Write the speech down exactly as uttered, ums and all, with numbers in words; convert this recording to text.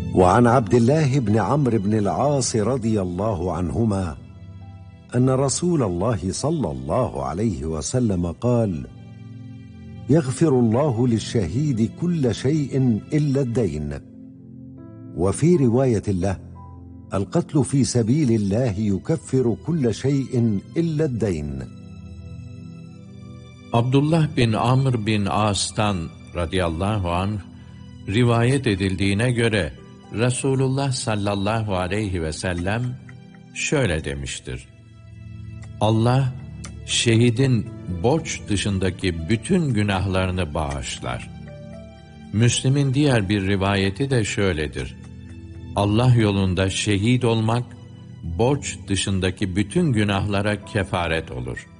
وعن عبد الله بن عمرو بن العاص رضي الله عنهما أن رسول الله صلى الله عليه وسلم قال: يغفر الله للشهيد كل شيء إلا الدين. وفي رواية له: القتل في سبيل الله يكفر كل شيء إلا الدين. Abdullah bin Amr bin As'tan radıyallahu anh rivayet edildiğine göre Resulullah sallallahu aleyhi ve sellem şöyle demiştir: Allah şehidin borç dışındaki bütün günahlarını bağışlar. Müslim'in diğer bir rivayeti de şöyledir: Allah yolunda şehit olmak borç dışındaki bütün günahlara kefaret olur.